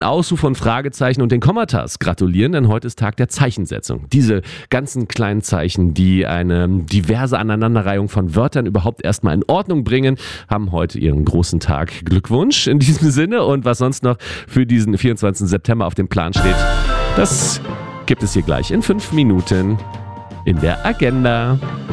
Ausruf von Fragezeichen und den Kommatas gratulieren, denn heute ist Tag der Zeichensetzung. Diese ganzen kleinen Zeichen, die eine diverse Aneinanderreihung von Wörtern überhaupt erstmal in Ordnung bringen, haben heute ihren großen Tag. Glückwunsch in diesem Sinne, und was sonst noch für diesen 24. September auf dem Plan steht, das gibt es hier gleich in 5 Minuten in der Agenda.